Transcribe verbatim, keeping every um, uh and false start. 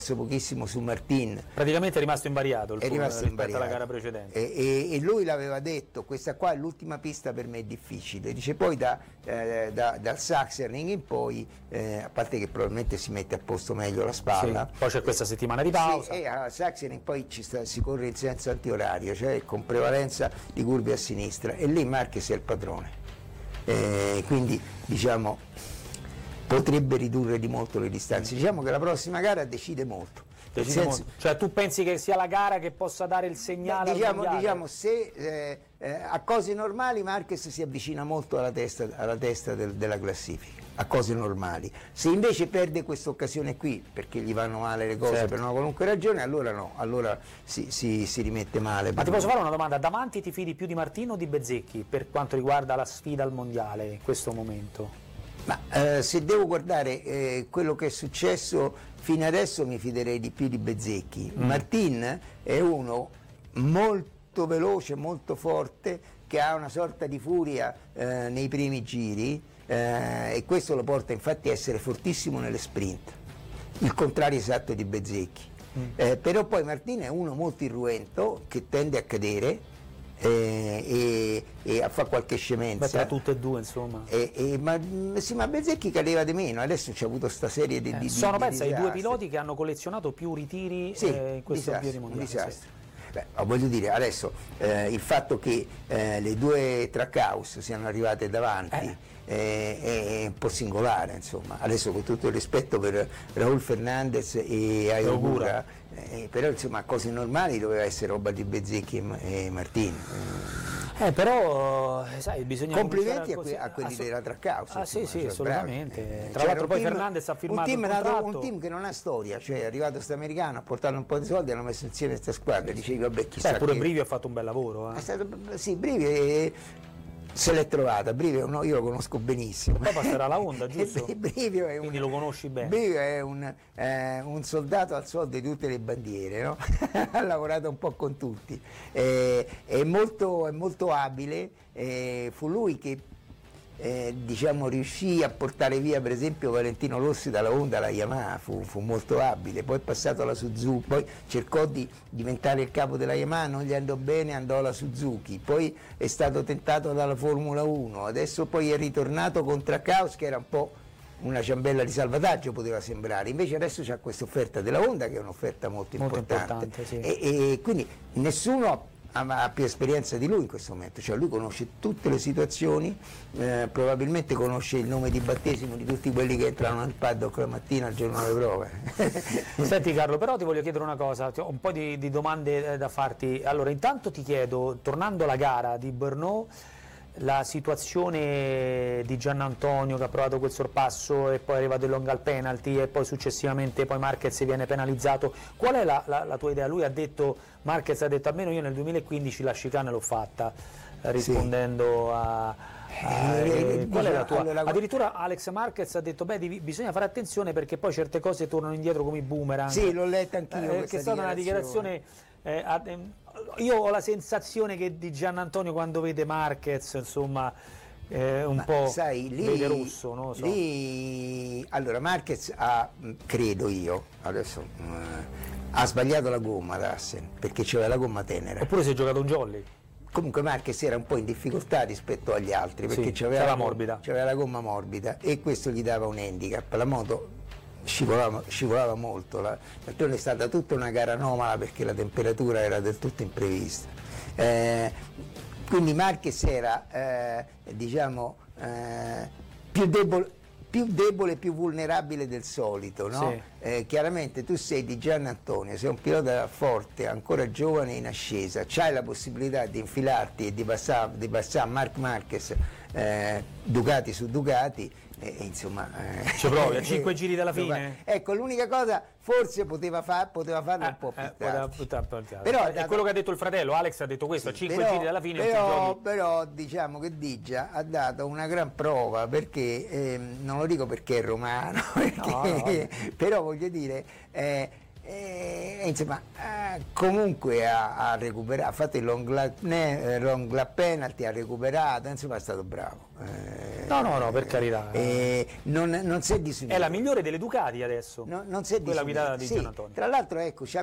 pochissimo su Martin, praticamente è rimasto invariato il è rimasto rispetto invariato. alla gara precedente, e, e, e lui l'aveva detto, questa qua è l'ultima pista, per me è difficile, dice poi da, eh, da, dal Sachsenring in poi, eh, a parte che probabilmente si mette a posto meglio la spalla, sì, poi c'è questa settimana di pausa, sì, e a Sachsenring poi ci sta, si corre in senso antiorario, cioè con prevalenza di curve a sinistra, e lì Marquez è il padrone, eh, quindi diciamo potrebbe ridurre di molto le distanze. Diciamo che la prossima gara decide molto. decide senso, molto. Cioè tu pensi che sia la gara che possa dare il segnale? Beh, diciamo, al diciamo se eh, eh, a cose normali Marquez si avvicina molto alla testa, alla testa del, della classifica, a cose normali. Se invece perde questa occasione qui, perché gli vanno male le cose, certo, per una qualunque ragione, allora no, allora si, si, si rimette male. Ma ti posso fare una domanda? Davanti ti fidi più di Martin o di Bezzecchi per quanto riguarda la sfida al mondiale in questo momento? Ma eh, se devo guardare eh, quello che è successo fino adesso, mi fiderei di più di Bezzecchi. Mm. Martin è uno molto veloce, molto forte, che ha una sorta di furia eh, nei primi giri, eh, e questo lo porta infatti a essere fortissimo nelle sprint, il contrario esatto di Bezzecchi. Mm. Eh, però poi Martin è uno molto irruento, che tende a cadere, Eh, e, e a fare qualche scemenza. Beh, tra tutte e due insomma. E, e, ma, sì, ma Bezzecchi cadeva di meno, adesso c'è avuto sta serie di, eh, di sono di, pensa di ai due piloti che hanno collezionato più ritiri sì, eh, in questo disastro, giro mondiale. un disastro. Beh, voglio dire, adesso eh, il fatto che eh, le due Trackhouse siano arrivate davanti eh. eh, è un po' singolare, insomma. Adesso, con tutto il rispetto per Raúl Fernandez e Ayogura, eh, però insomma a cose normali doveva essere roba di Bezzecchi e, e Martin. Eh, però sai, bisogna complimenti a, così, que a quelli assolut- della Trackhouse. ah sì sì, assolutamente. Eh, tra l'altro poi team, Fernandez ha firmato un team, un nato, contratto, un team che non ha storia, cioè è arrivato sto americano, ha portato un po' di soldi, hanno messo insieme questa squadra, dicevi vabbè chissà. Beh, pure che... Brivi ha fatto un bel lavoro, eh. È stato, sì, Brivi è... se l'è trovata, Brivio no, io lo conosco benissimo. Poi passerà la Honda, giusto? Brivio è Quindi un, lo conosci bene. Brivio è un, eh, un soldato al soldo di tutte le bandiere, no? Ha lavorato un po' con tutti, eh, è, molto, è molto abile, eh, fu lui che eh, diciamo, riuscì a portare via per esempio Valentino Rossi dalla Honda alla Yamaha, fu, fu molto abile, poi è passato alla Suzuki, poi cercò di diventare il capo della Yamaha, non gli andò bene, andò alla Suzuki, poi è stato tentato dalla Formula uno, adesso poi è ritornato con Trackhouse che era un po' una ciambella di salvataggio, poteva sembrare, invece adesso c'è questa offerta della Honda che è un'offerta molto, molto importante, importante sì. e, e quindi nessuno ha più esperienza di lui in questo momento, cioè lui conosce tutte le situazioni, eh, probabilmente conosce il nome di battesimo di tutti quelli che entrano nel paddock la mattina al giorno delle prove. Senti Carlo, però ti voglio chiedere una cosa, ho un po' di, di domande da farti. Allora, intanto ti chiedo, tornando alla gara di Brno, la situazione di Giannantonio che ha provato quel sorpasso e poi è arrivato il long al penalty e poi successivamente poi Marquez viene penalizzato, qual è la, la, la tua idea? Lui ha detto, Marquez ha detto almeno io nel duemilaquindici la chicane l'ho fatta, rispondendo sì. a... Eh, qual è la tua? Allora, addirittura Alex Marquez ha detto beh bisogna fare attenzione perché poi certe cose tornano indietro come i boomerang. Sì, l'ho letta anch'io, eh, che è stata una dichiarazione eh, a, eh, io ho la sensazione che di Giannantonio quando vede Marquez insomma eh, un ma po' sai, lì, vede rosso, non lo so. Lì, allora Marquez ha, credo io adesso eh, ha sbagliato la gomma Russell perché c'era la gomma tenera, oppure si è giocato un jolly. Comunque Marquez era un po' in difficoltà rispetto agli altri perché sì, c'aveva la, morbida. c'aveva la gomma morbida e questo gli dava un handicap, la moto scivolava, scivolava molto, la, d'altronde è stata tutta una gara anomala perché la temperatura era del tutto imprevista, eh, quindi Marquez era eh, diciamo eh, più debole più debole e più vulnerabile del solito, no? Sì. Eh, chiaramente tu sei di Giannantonio, sei un pilota forte, ancora giovane in ascesa, c'hai la possibilità di infilarti e di passare, di passare Marc Marquez eh, Ducati su Ducati e, e insomma eh, ci provi a cinque giri dalla fine? Ecco, l'unica cosa forse poteva, far, poteva farlo eh, un po' più eh, tardi. Però è dato... quello che ha detto il fratello, Alex ha detto questo, sì, a cinque però, giri dalla fine però, non ti però diciamo che Digia ha dato una gran prova perché eh, non lo dico perché è romano perché, no, no, però voglio dire eh, E, insomma, eh, comunque ha, ha recuperato, ha fatto il long lap, eh, long lap penalty, ha recuperato, insomma è stato bravo. Eh, no, no, no, per carità. Eh, non, non si è disunito. È la migliore delle Ducati adesso, no, non si è quella guidata di sì, Gianantonio. Tra l'altro ecco, c'ha